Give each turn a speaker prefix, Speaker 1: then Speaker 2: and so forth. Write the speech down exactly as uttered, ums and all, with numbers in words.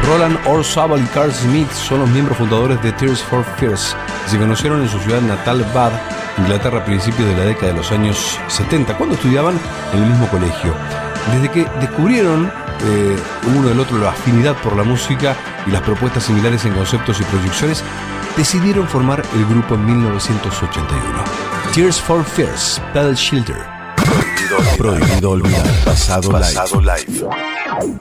Speaker 1: Roland Orzabal y Carl Smith son los miembros fundadores de Tears for Fears. Se conocieron en su ciudad natal, Bath, Inglaterra, a principios de la década de los años setenta, cuando estudiaban en el mismo colegio. Desde que descubrieron eh, uno del otro la afinidad por la música y las propuestas similares en conceptos y proyecciones, decidieron formar el grupo en mil novecientos ochenta y uno. Tears for Fears, Pedal Shelter.
Speaker 2: Prohibido olvidar. Pasado, Pasado live. live.